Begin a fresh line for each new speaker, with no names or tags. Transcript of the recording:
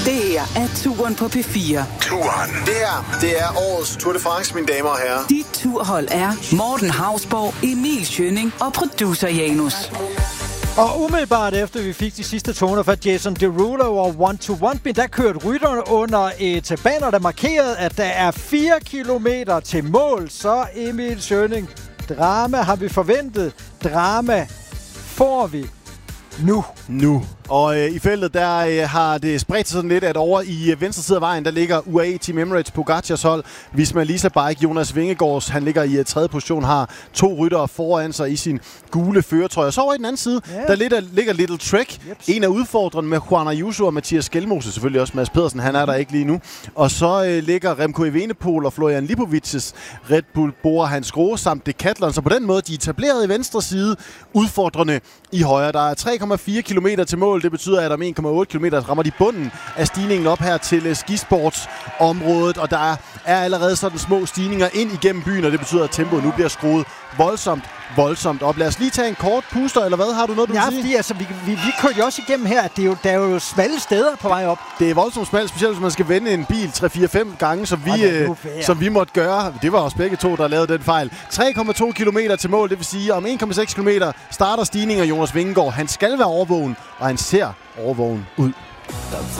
Det her er Turen på P4.
Turen. Det er årets Tour de France, mine damer og herrer.
Dit turhold er Morten Hausborg, Emil Schønning og producer Janus.
Og umiddelbart efter vi fik de sidste toner fra Jason Derulo og One to One, der kørte rytterne under et banner, der markerede, at der er 4 kilometer til mål. Så Emil Schønning, drama har vi forventet. Drama får vi nu.
Og i feltet, der har det spredt sig sådan lidt, at over i venstre side af vejen, der ligger UAE Team Emirates Pogacars hold. Visma Lease Bike, Jonas Vingegaard, han ligger i tredje position, har 2 ryttere foran sig i sin gule førertrøje. Og så over i den anden side, der ligger Little Trek. En af udfordrerne med Juan Ayuso og Mathias Skelmose, selvfølgelig også Mads Pedersen, han er der ikke lige nu. Og så ligger Remco Evenepoel og Florian Lipovic's Red Bull Bora Hans Grohe samt Decathlon. Så på den måde, de er etableret i venstre side, udfordrende i højre. Der er 3,4 kilometer til mål. Det betyder, at om 1,8 km rammer de bunden af stigningen op her til skisportsområdet, og der er allerede sådan små stigninger ind igennem byen, og det betyder, at tempoet nu bliver skruet voldsomt op. Lad os lige tage en kort puster, eller hvad? Har du noget, du vil sige?
Fordi altså, vi kørte jo også igennem her, at der er jo smalle steder på vej op.
Det er voldsomt smalt, specielt hvis man skal vende en bil 3-4-5 gange, som vi måtte gøre. Det var også begge to, der lavede den fejl. 3,2 km til mål, det vil sige, om 1,6 km starter stigningen af Jonas Vingegaard. Han skal være overvågen, og han ser overvågen ud.